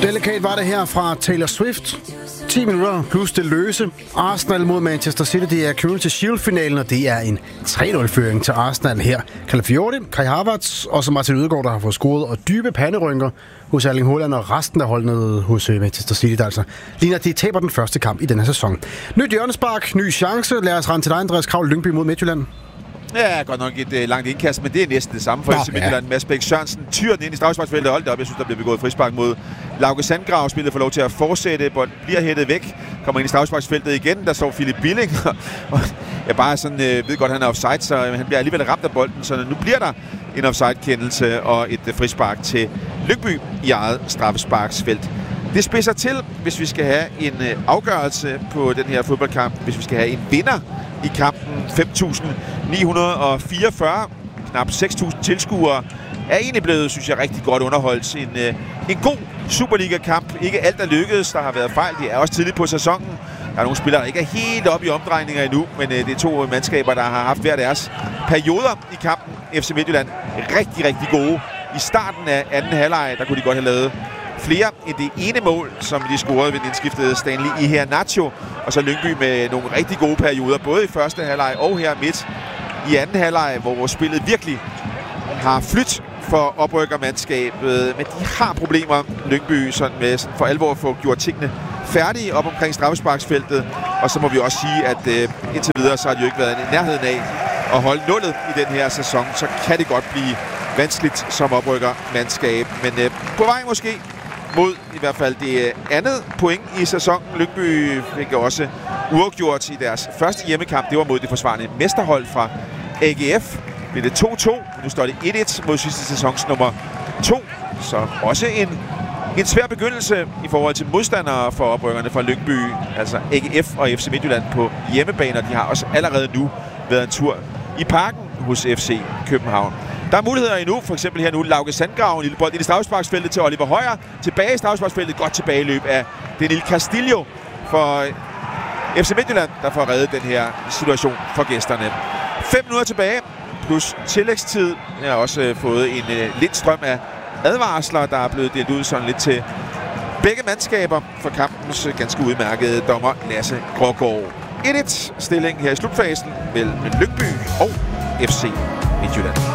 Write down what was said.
Delicate var det her fra Taylor Swift. 10 minutter plus det løse. Arsenal mod Manchester City, det er Community Shield-finalen, og det er en 3-0-føring til Arsenal her. Calafiori, Kai Havertz og så Martin Ødegaard, der har fået scoret, og dybe panderynker hos Erling Haaland og resten af holdene hos Manchester City, der altså ligner, de taber den første kamp i denne sæson. Nyt hjørnespark, ny chance. Lad os rende til dig, Andreas Kraul, Lyngby mod Midtjylland. Ja, godt nok et langt indkast, men det er næsten det samme for FC Midtjylland. Mads Bæk Sørensen tyrer den ind i straffesparksfeltet. Hold op, jeg synes, der bliver begået frispark mod Lauke Sandgrav. Spillet får lov til at fortsætte, bolden bliver hættet væk. Kommer ind i straffesparksfeltet igen, der står Philip Billing. Og jeg bare sådan, ved godt, han er offside, så han bliver alligevel ramt af bolden. Så nu bliver der en offside-kendelse og et frispark til Lyngby i eget straffesparksfelt. Det spidser til, hvis vi skal have en afgørelse på den her fodboldkamp. Hvis vi skal have en vinder i kampen. 5.944, knap 6.000 tilskuere, er egentlig blevet, synes jeg, rigtig godt underholdt. En god Superliga-kamp. Ikke alt er lykkedes. Der har været fejl. Det er også tidligt på sæsonen. Der er nogle spillere, der ikke er helt oppe i omdrejninger endnu, men det er to mandskaber, der har haft hver deres perioder i kampen. FC Midtjylland rigtig, rigtig gode. I starten af anden halvleg, der kunne de godt have lavet flere end det ene mål, som de scorede ved den indskiftede Stanley Iheanacho. Og så Lyngby med nogle rigtig gode perioder, både i første halvleg og her midt i anden halvleg, hvor spillet virkelig har flyttet for oprykkermandskabet. Men de har problemer, Lyngby, sådan med sådan for alvor at få gjort tingene færdige op omkring straffesparksfeltet. Og så må vi også sige, at indtil videre, så har de jo ikke været i nærheden af at holde nullet i den her sæson. Så kan det godt blive vanskeligt som oprykkermandskab. Men på vej måske mod i hvert fald det andet point i sæsonen. Lyngby fik også uafgjort i deres første hjemmekamp. Det var mod det forsvarende mesterhold fra AGF. Det er 2-2. Nu står det 1-1 mod sidste sæsons nummer 2. Så også en svær begyndelse i forhold til modstandere for oprykkerne fra Lyngby. Altså AGF og FC Midtjylland på hjemmebaner. De har også allerede nu været en tur i parken hos FC København. Der er muligheder endnu, for eksempel her nu Lauke Sandgrav, en lille bold ind i straffesparksfeltet til Oliver Højer. Tilbage i straffesparksfeltet, godt tilbageløb af Daniel Castillo for FC Midtjylland, der får reddet den her situation for gæsterne. 5 minutter tilbage, plus tillægstid. Jeg har også fået en lidt strøm af advarsler, der er blevet delt ud sådan lidt til begge mandskaber for kampens ganske udmærkede dommer Lasse Grågaard. 1-1 stilling her i slutfasen mellem Lyngby og FC Midtjylland.